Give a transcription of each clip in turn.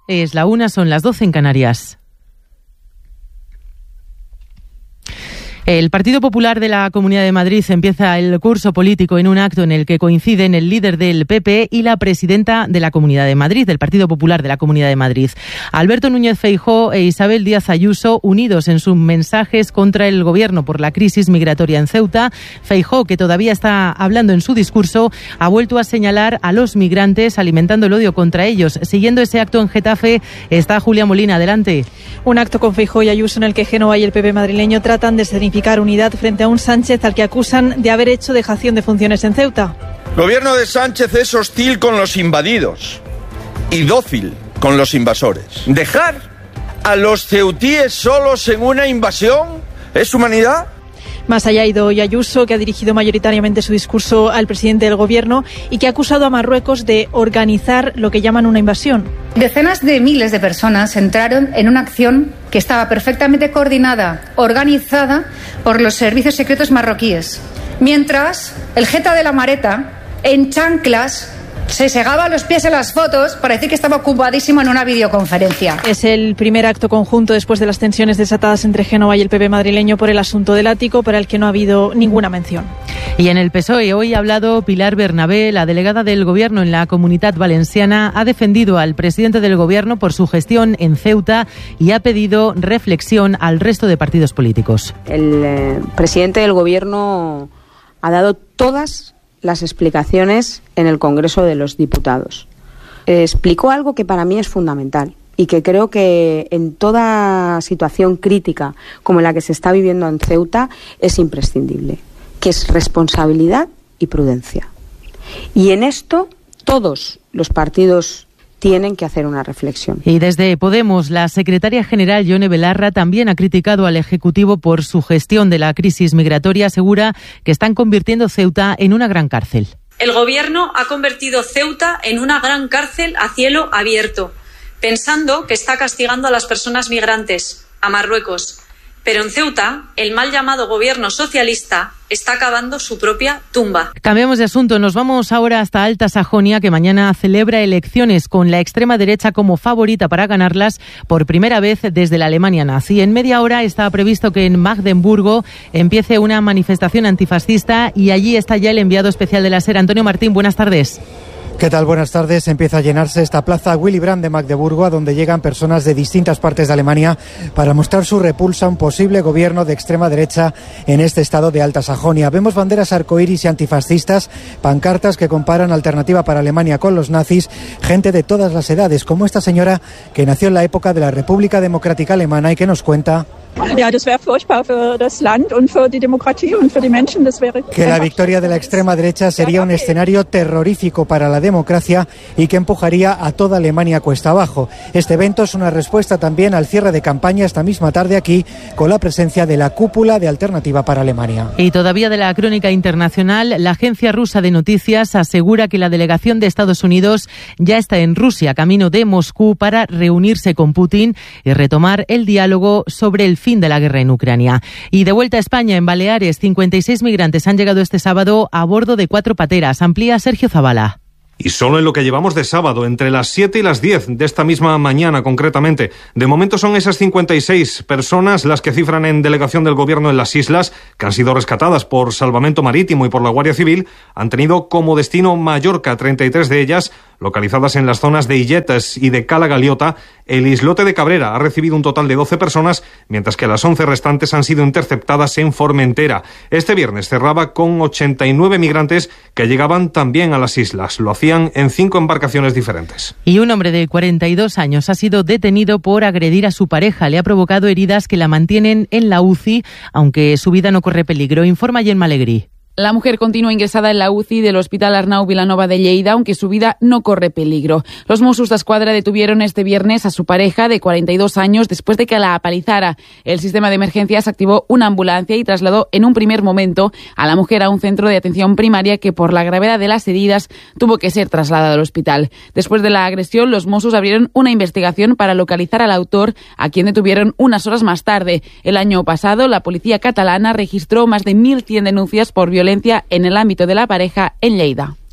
Es la 1, son las 12 en Canarias. El Partido Popular de la Comunidad de Madrid empieza el curso político en un acto en el que coinciden el líder del PP y la presidenta de la Comunidad de Madrid, del Partido Popular de la Comunidad de Madrid. Alberto Núñez Feijóo e Isabel Díaz Ayuso, unidos en sus mensajes contra el Gobierno por la crisis migratoria en Ceuta. Feijóo, que todavía está hablando en su discurso, ha vuelto a señalar a los migrantes, alimentando el odio contra ellos. Siguiendo ese acto en Getafe está Julia Molina. Adelante. Un acto con Feijóo y Ayuso en el que Génova y el PP madrileño tratan de significar unidad frente a un Sánchez al que acusan de haber hecho dejación de funciones en Ceuta. El gobierno de Sánchez es hostil con los invadidos y dócil con los invasores. ¿Dejar a los ceutíes solos en una invasión es humanidad? Más allá ha ido hoy Ayuso, que ha dirigido mayoritariamente su discurso al presidente del Gobierno y que ha acusado a Marruecos de organizar lo que llaman una invasión. Decenas de miles de personas entraron en una acción que estaba perfectamente coordinada, organizada por los servicios secretos marroquíes. Mientras el jeta de la Mareta, en chanclas, se segaba los pies en las fotos para decir que estaba ocupadísimo en una videoconferencia. Es el primer acto conjunto después de las tensiones desatadas entre Génova y el PP madrileño por el asunto del ático, para el que no ha habido ninguna mención. Y en el PSOE hoy ha hablado Pilar Bernabé, la delegada del Gobierno en la Comunitat Valenciana. Ha defendido al presidente del Gobierno por su gestión en Ceuta y ha pedido reflexión al resto de partidos políticos. El presidente del Gobierno ha dado todas las explicaciones en el Congreso de los Diputados. Explicó algo que para mí es fundamental y que creo que en toda situación crítica como la que se está viviendo en Ceuta es imprescindible, que es responsabilidad y prudencia. Y en esto todos los partidos tienen que hacer una reflexión. Y desde Podemos, la secretaria general Yone Belarra también ha criticado al Ejecutivo por su gestión de la crisis migratoria. Asegura que están convirtiendo Ceuta en una gran cárcel. El Gobierno ha convertido Ceuta en una gran cárcel a cielo abierto, pensando que está castigando a las personas migrantes, a Marruecos. Pero en Ceuta, el mal llamado gobierno socialista está cavando su propia tumba. Cambiamos de asunto. Nos vamos ahora hasta Alta Sajonia, que mañana celebra elecciones con la extrema derecha como favorita para ganarlas por primera vez desde la Alemania nazi. En media hora está previsto que en Magdeburgo empiece una manifestación antifascista y allí está ya el enviado especial de la SER, Antonio Martín. Buenas tardes. ¿Qué tal? Buenas tardes. Empieza a llenarse esta plaza Willy Brandt de Magdeburgo, a donde llegan personas de distintas partes de Alemania para mostrar su repulsa a un posible gobierno de extrema derecha en este estado de Alta Sajonia. Vemos banderas arcoíris y antifascistas, pancartas que comparan Alternativa para Alemania con los nazis, gente de todas las edades, como esta señora que nació en la época de la República Democrática Alemana y que nos cuenta que la victoria de la extrema derecha sería un escenario terrorífico para la democracia y que empujaría a toda Alemania cuesta abajo. Este evento es una respuesta también al cierre de campaña esta misma tarde aquí, con la presencia de la cúpula de Alternativa para Alemania. Y todavía de la crónica internacional, la agencia rusa de noticias asegura que la delegación de Estados Unidos ya está en Rusia, camino de Moscú, para reunirse con Putin y retomar el diálogo sobre el fin de la guerra en Ucrania. Y de vuelta a España, en Baleares, 56 migrantes han llegado este sábado a bordo de 4 pateras. Amplía Sergio Zavala. Y solo en lo que llevamos de sábado, entre las 7 y las 10 de esta misma mañana concretamente. De momento son esas 56 personas las que cifran en delegación del Gobierno en las islas, que han sido rescatadas por Salvamento Marítimo y por la Guardia Civil. Han tenido como destino Mallorca, 33 de ellas localizadas en las zonas de Illetes y de Cala Galiota. El islote de Cabrera ha recibido un total de 12 personas, mientras que las 11 restantes han sido interceptadas en Formentera. Este viernes cerraba con 89 migrantes que llegaban también a las islas. Lo hacían en 5 embarcaciones diferentes. Y un hombre de 42 años ha sido detenido por agredir a su pareja. Le ha provocado heridas que la mantienen en la UCI, aunque su vida no corre peligro. Informa Gemma Alegrí. La mujer continúa ingresada en la UCI del Hospital Arnau Vilanova de Lleida, aunque su vida no corre peligro. Los Mossos d'Esquadra detuvieron este viernes a su pareja de 42 años después de que la apalizara. El sistema de emergencias activó una ambulancia y trasladó en un primer momento a la mujer a un centro de atención primaria que, por la gravedad de las heridas, tuvo que ser trasladada al hospital. Después de la agresión, los Mossos abrieron una investigación para localizar al autor, a quien detuvieron unas horas más tarde. El año pasado, la policía catalana registró más de 1.100 denuncias por violencia en el ámbito de la pareja en Lleida.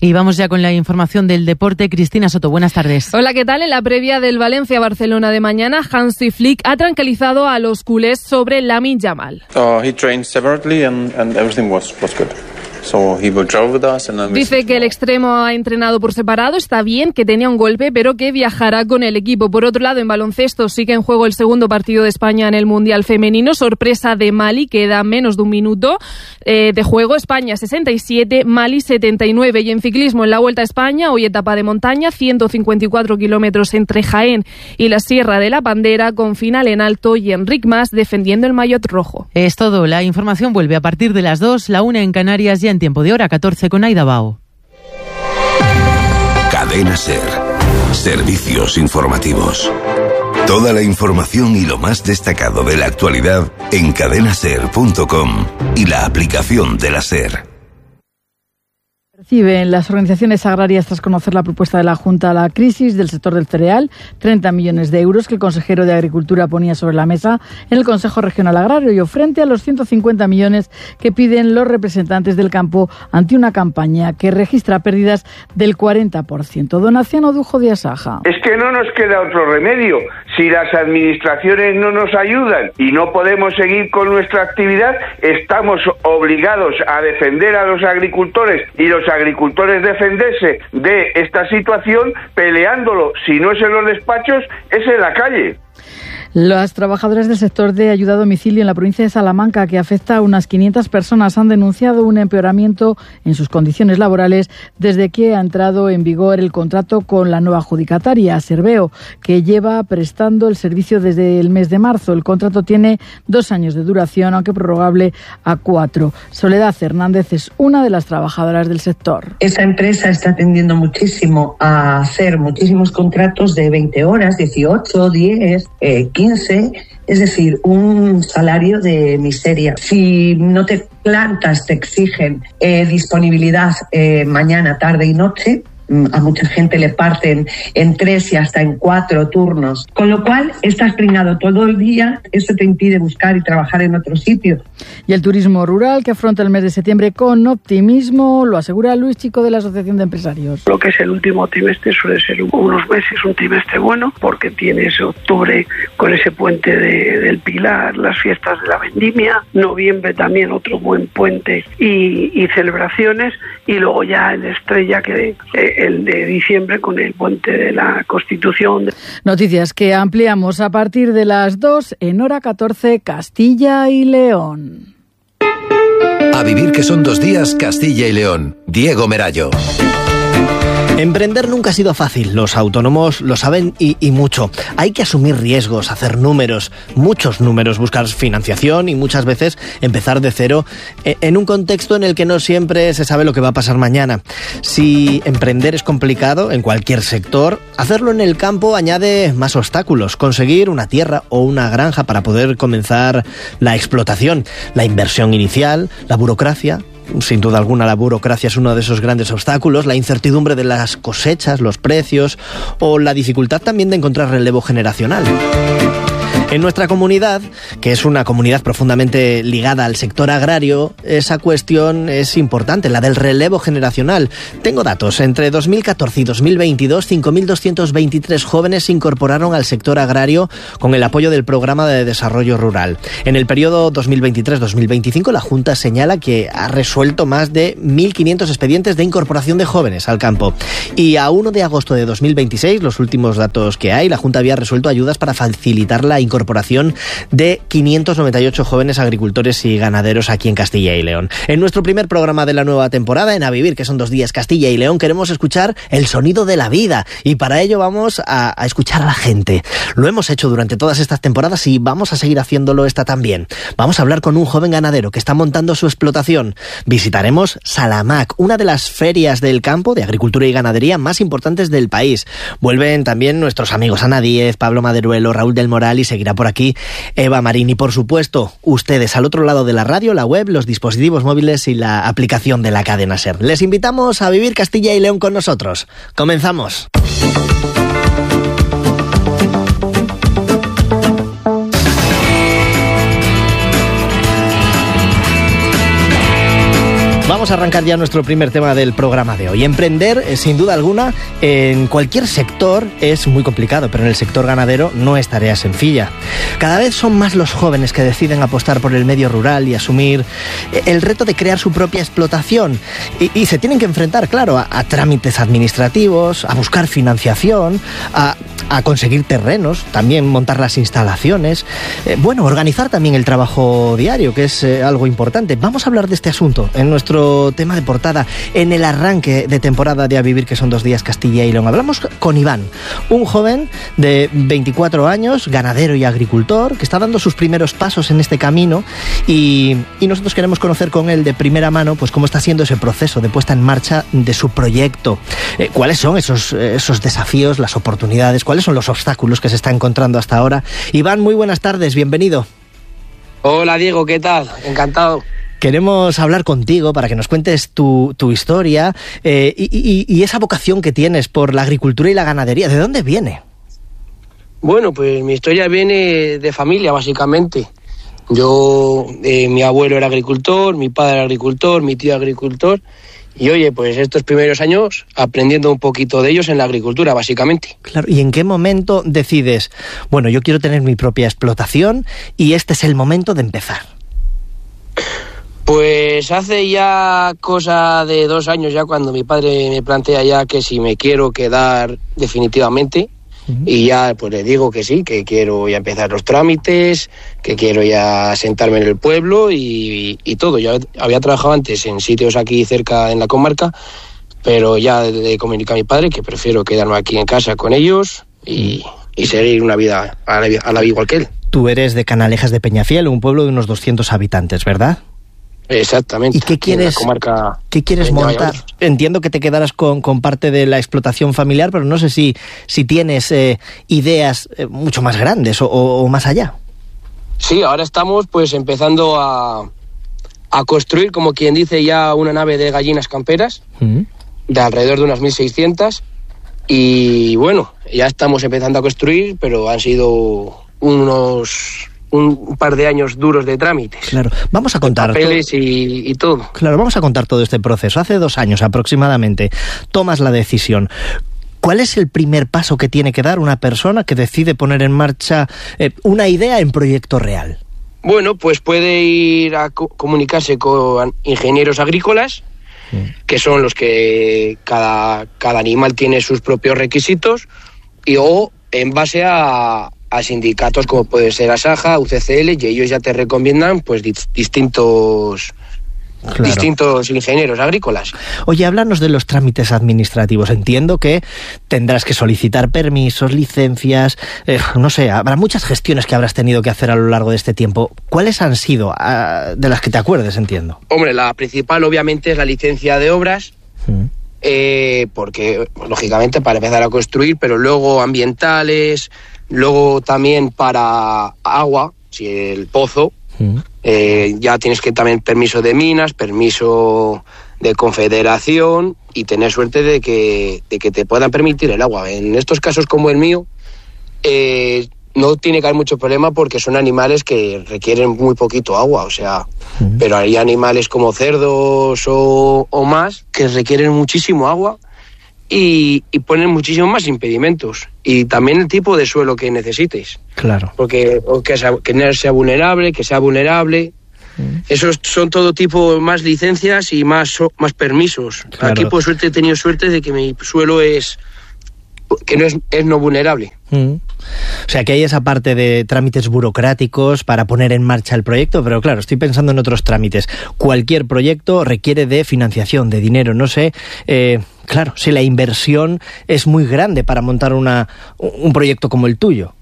Y vamos ya con la información del deporte. Cristina Soto, buenas tardes. Hola, ¿qué tal? En la previa del Valencia-Barcelona de mañana, Hansi Flick ha tranquilizado a los culés sobre Lamine Yamal. He trained separately and everything was good. So he will travel with us and then Dice que el extremo ha entrenado por separado, está bien, que tenía un golpe, pero que viajará con el equipo. Por otro lado, en baloncesto sigue en juego el segundo partido de España en el Mundial Femenino. Sorpresa de Mali, queda menos de un minuto de juego. España 67, Mali 79. Y en ciclismo, en la Vuelta a España, hoy etapa de montaña, 154 kilómetros entre Jaén y la Sierra de la Bandera, con final en alto y Enric Mas defendiendo el maillot rojo. Es todo. La información vuelve a partir de las 2, la 1 en Canarias, ya en tiempo de hora 14 con Aida Bao. Cadena SER. Servicios informativos. Toda la información y lo más destacado de la actualidad en cadenaser.com y la aplicación de la SER. Reciben las organizaciones agrarias, tras conocer la propuesta de la Junta a la crisis del sector del cereal, 30 millones de euros que el consejero de Agricultura ponía sobre la mesa en el Consejo Regional Agrario, frente a los 150 millones que piden los representantes del campo ante una campaña que registra pérdidas del 40%. Donación Dujo de Asaja. Es que no nos queda otro remedio. Si las administraciones no nos ayudan y no podemos seguir con nuestra actividad, estamos obligados a defender a los agricultores y los agricultores defenderse de esta situación peleándolo. Si no es en los despachos, es en la calle. Las trabajadoras del sector de ayuda a domicilio en la provincia de Salamanca, que afecta a unas 500 personas, han denunciado un empeoramiento en sus condiciones laborales desde que ha entrado en vigor el contrato con la nueva adjudicataria, Serveo, que lleva prestando el servicio desde el mes de marzo. El contrato tiene 2 años de duración, aunque prorrogable a 4. Soledad Hernández es una de las trabajadoras del sector. Esa empresa está tendiendo muchísimo a hacer muchísimos contratos de 20 horas, 18, 10, 15, es decir, un salario de miseria. Si no te plantas, te exigen disponibilidad mañana, tarde y noche. A mucha gente le parten en 3 y hasta en 4 turnos. Con lo cual, estás pringado todo el día, eso te impide buscar y trabajar en otro sitio. Y el turismo rural, que afronta el mes de septiembre con optimismo, lo asegura Luis Chico de la Asociación de Empresarios. Lo que es el último trimestre suele ser unos meses, un trimestre bueno, porque tienes octubre con ese puente del Pilar, las fiestas de la vendimia, noviembre también otro buen puente y celebraciones, y luego ya el estrella que el de diciembre con el puente de la Constitución. Noticias que ampliamos a partir de las 2 en hora 14, Castilla y León. A vivir, que son 2 días, Castilla y León. Diego Merallo. Emprender nunca ha sido fácil, los autónomos lo saben y mucho. Hay que asumir riesgos, hacer números, muchos números, buscar financiación y muchas veces empezar de cero en un contexto en el que no siempre se sabe lo que va a pasar mañana. Si emprender es complicado en cualquier sector, hacerlo en el campo añade más obstáculos. Conseguir una tierra o una granja para poder comenzar la explotación, la inversión inicial, la burocracia. Sin duda alguna, la burocracia es uno de esos grandes obstáculos, la incertidumbre de las cosechas, los precios o la dificultad también de encontrar relevo generacional. En nuestra comunidad, que es una comunidad profundamente ligada al sector agrario, esa cuestión es importante, la del relevo generacional. Tengo datos. Entre 2014 y 2022, 5.223 jóvenes se incorporaron al sector agrario con el apoyo del Programa de Desarrollo Rural. En el periodo 2023-2025, la Junta señala que ha resuelto más de 1.500 expedientes de incorporación de jóvenes al campo. Y a 1 de agosto de 2026, los últimos datos que hay, la Junta había resuelto ayudas para facilitar la incorporación de 598 jóvenes agricultores y ganaderos aquí en Castilla y León. En nuestro primer programa de la nueva temporada, en A Vivir, que son 2 días, Castilla y León, queremos escuchar el sonido de la vida y para ello vamos a escuchar a la gente. Lo hemos hecho durante todas estas temporadas y vamos a seguir haciéndolo esta también. Vamos a hablar con un joven ganadero que está montando su explotación. Visitaremos Salamac, una de las ferias del campo de agricultura y ganadería más importantes del país. Vuelven también nuestros amigos Ana Díez, Pablo Maderuelo, Raúl del Moral y seguirá por aquí Eva Marín. Y por supuesto, ustedes al otro lado de la radio, la web, los dispositivos móviles y la aplicación de la cadena SER. Les invitamos a vivir Castilla y León con nosotros. ¡Comenzamos! Vamos Vamos a arrancar ya nuestro primer tema del programa de hoy. Emprender, sin duda alguna, en cualquier sector es muy complicado, pero en el sector ganadero no es tarea sencilla. Cada vez son más los jóvenes que deciden apostar por el medio rural y asumir el reto de crear su propia explotación. Y se tienen que enfrentar, claro, a trámites administrativos, a buscar financiación, a conseguir terrenos, también montar las instalaciones, organizar también el trabajo diario, que es algo importante. Vamos a hablar de este asunto en nuestro tema de portada, en el arranque de temporada de A Vivir, que son 2 días Castilla y León. Hablamos con Iván, un joven de 24 años, ganadero y agricultor, que está dando sus primeros pasos en este camino y nosotros queremos conocer con él de primera mano pues cómo está siendo ese proceso de puesta en marcha de su proyecto. ¿Cuáles son esos desafíos, las oportunidades? ¿Cuáles son los obstáculos que se está encontrando hasta ahora? Iván, muy buenas tardes, bienvenido. Hola Diego, ¿qué tal? Encantado. Queremos hablar contigo para que nos cuentes tu historia y esa vocación que tienes por la agricultura y la ganadería. ¿De dónde viene? Bueno, pues mi historia viene de familia, básicamente. Yo, mi abuelo era agricultor, mi padre era agricultor, mi tío agricultor. Y oye, pues estos primeros años aprendiendo un poquito de ellos en la agricultura, básicamente. Claro, ¿y en qué momento decides, bueno, yo quiero tener mi propia explotación y este es el momento de empezar? Pues hace ya cosa de 2 años ya cuando mi padre me plantea ya que si me quiero quedar definitivamente, y ya pues le digo que sí, que quiero ya empezar los trámites, que quiero ya sentarme en el pueblo y todo. Yo había trabajado antes en sitios aquí cerca en la comarca, pero ya le comuniqué a mi padre que prefiero quedarme aquí en casa con ellos y seguir una vida a la vida igual que él. Tú eres de Canalejas de Peñafiel, un pueblo de unos 200 habitantes, ¿verdad? Exactamente. ¿Y qué quieres montar? Entiendo que te quedarás con parte de la explotación familiar, pero no sé si tienes ideas mucho más grandes o más allá. Sí, ahora estamos pues empezando a construir, como quien dice, ya una nave de gallinas camperas de alrededor de unas 1.600 y bueno, ya estamos empezando a construir, pero han sido un par de años duros de trámites. Claro, vamos a contar papeles y todo. Claro, vamos a contar todo este proceso. Hace 2 años aproximadamente tomas la decisión. ¿Cuál es el primer paso que tiene que dar una persona que decide poner en marcha una idea en proyecto real? Bueno, pues puede ir a comunicarse con ingenieros agrícolas, que son los que cada animal tiene sus propios requisitos, o en base a sindicatos como puede ser Asaja, UCCL, y ellos ya te recomiendan pues distintos ingenieros agrícolas. Oye, háblanos de los trámites administrativos. Entiendo que tendrás que solicitar permisos, licencias, no sé, habrá muchas gestiones que habrás tenido que hacer a lo largo de este tiempo. ¿Cuáles han sido, de las que te acuerdes, entiendo? Hombre, la principal obviamente es la licencia de obras, porque lógicamente para empezar a construir, pero luego ambientales, luego también para agua, si el pozo, ya tienes que también permiso de minas, permiso de confederación y tener suerte de que te puedan permitir el agua. En estos casos como el mío, no tiene que haber mucho problema porque son animales que requieren muy poquito agua, o sea, pero hay animales como cerdos o más que requieren muchísimo agua y ponen muchísimo más impedimentos. Y también el tipo de suelo que necesites. Claro. Porque que no sea vulnerable, que sea vulnerable. Esos son todo tipo más licencias y más permisos. Claro. Aquí por suerte he tenido suerte de que mi suelo es no vulnerable. O sea que hay esa parte de trámites burocráticos para poner en marcha el proyecto, pero claro, estoy pensando en otros trámites. Cualquier proyecto requiere de financiación, de dinero. No sé, claro, si la inversión es muy grande para montar un proyecto como el tuyo.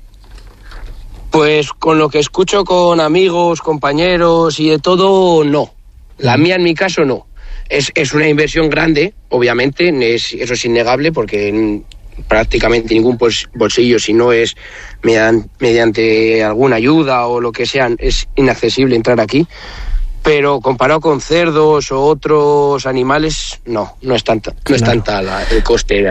Pues con lo que escucho con amigos, compañeros y de todo, no. La mía en mi caso no. Es una inversión grande, obviamente, eso es innegable porque prácticamente ningún bolsillo, si no es mediante alguna ayuda o lo que sea, es inaccesible entrar aquí. Pero comparado con cerdos o otros animales, no es tanta el coste.